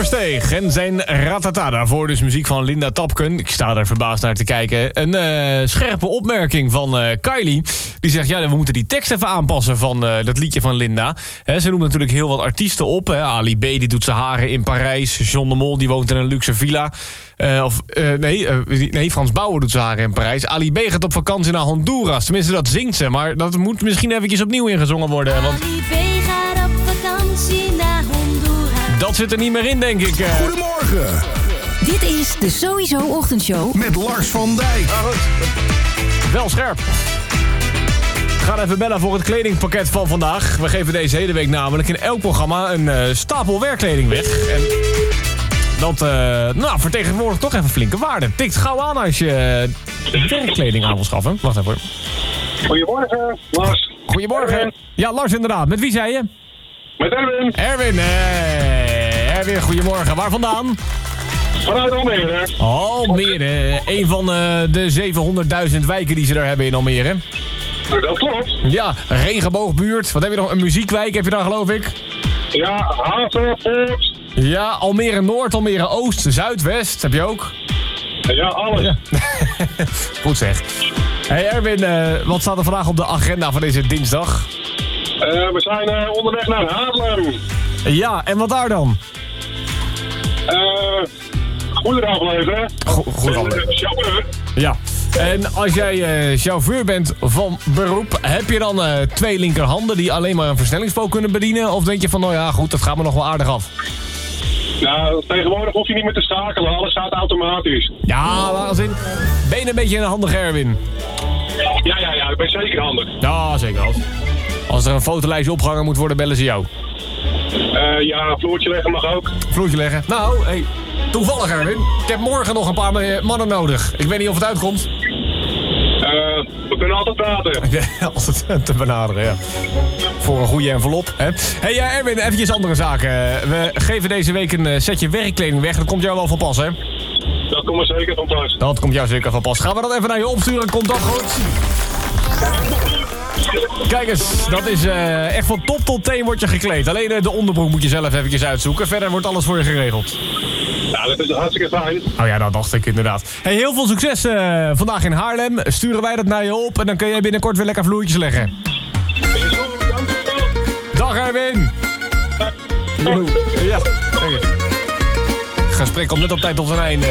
Versteeg en zijn Ratata. Daarvoor dus muziek van Linda Tapken. Ik sta er verbaasd naar te kijken. Een scherpe opmerking van Kylie. Die zegt, ja, we moeten die tekst even aanpassen van dat liedje van Linda. Ze noemt natuurlijk heel wat artiesten op. Ali B, die doet zijn haren in Parijs. John de Mol, die woont in een luxe villa. Frans Bauer doet zijn haren in Parijs. Ali B gaat op vakantie naar Honduras. Tenminste, dat zingt ze. Maar dat moet misschien eventjes opnieuw ingezongen worden. Want Ali B gaat op vakantie naar Honduras. dat zit er niet meer in, denk ik. Goedemorgen. Dit is de Sowieso Ochtendshow. Met Lars van Dijk. Wel scherp. We gaan even bellen voor het kledingpakket van vandaag. We geven deze hele week namelijk in elk programma een stapel werkkleding weg. En dat vertegenwoordigt toch even flinke waarde. Tikt gauw aan als je werkkleding aan wil schaffen. Wacht even. Goedemorgen, Lars. Goedemorgen. Erwin. Ja, Lars inderdaad. Met wie zei je? Met Erwin. Erwin. Erwin, goedemorgen. Waar vandaan? Vanuit Almere. Almere. Een van de 700.000 wijken die ze daar hebben in Almere. Dat klopt. Ja, regenboogbuurt. Wat heb je nog? Een muziekwijk heb je daar, geloof ik? Ja, Haven, Poort. Ja, Almere Noord, Almere Oost, Zuidwest heb je ook. Ja, alles. Ja. Goed zeg. Hey Erwin, wat staat er vandaag op de agenda van deze dinsdag? We zijn onderweg naar Haarlem. Ja, en wat daar dan? Goederen afleveren. Goed afleveren. Chauffeur. Ja. En als jij chauffeur bent van beroep, heb je dan 2 linkerhanden die alleen maar een versnellingspook kunnen bedienen? Of denk je van, nou ja, goed, dat gaat me nog wel aardig af? Nou, tegenwoordig hoef je niet meer te schakelen. Alles gaat automatisch. Ja, ben je een beetje een handige Erwin? Ja, ik ben zeker handig. Ja, zeker. Als er een fotolijstje opgehangen moet worden, bellen ze jou. Ja, vloertje leggen mag ook. Vloertje leggen. Nou, hey, toevallig Erwin. Ik heb morgen nog een paar mannen nodig. Ik weet niet of het uitkomt. We kunnen altijd praten. Altijd te benaderen, ja. Voor een goede envelop, hè. Hey, Erwin, eventjes andere zaken. We geven deze week een setje werkkleding weg. Dat komt jou wel van pas, hè? Dat komt er zeker van pas. Dat komt jou zeker van pas. Gaan we dat even naar je opsturen? Komt dat goed? Kijk eens, dat is echt van top tot teen wordt je gekleed. Alleen de onderbroek moet je zelf eventjes uitzoeken. Verder wordt alles voor je geregeld. Nou, dat is hartstikke fijn. Oh ja, dat dacht ik inderdaad. Hey, heel veel succes vandaag in Haarlem. Sturen wij dat naar je op en dan kun jij binnenkort weer lekker vloertjes leggen. Dag Erwin! Ja, kijk eens. Het gesprek komt net op tijd tot zijn einde.